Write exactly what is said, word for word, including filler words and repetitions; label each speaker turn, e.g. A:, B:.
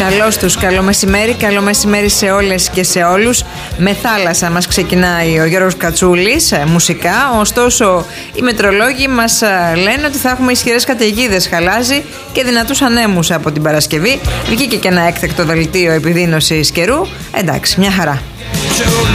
A: Καλώς τους, καλό μεσημέρι, καλό μεσημέρι σε όλες και σε όλους. Με θάλασσα μας ξεκινάει ο Γιώργος Κατσούλης, μουσικά. Ωστόσο, οι μετρολόγοι μας λένε ότι θα έχουμε ισχυρές καταιγίδες, χαλάζι και δυνατούς ανέμους από την Παρασκευή. Βγήκε και ένα έκτακτο δελτίο επιδείνωσης καιρού. Εντάξει, μια χαρά.